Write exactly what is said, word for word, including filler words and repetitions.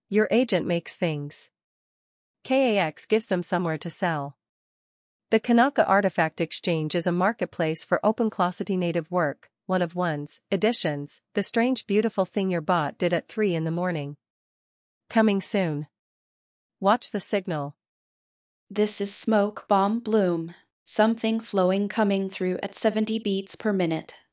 Your agent makes things. K A X gives them somewhere to sell. The Kanaka Artifact Exchange is a marketplace for open-closety native work, one of one's editions, the strange beautiful thing your bot did at three in the morning. Coming soon. Watch the signal. This is Smoke Bomb Bloom. Something flowing coming through at seventy beats per minute.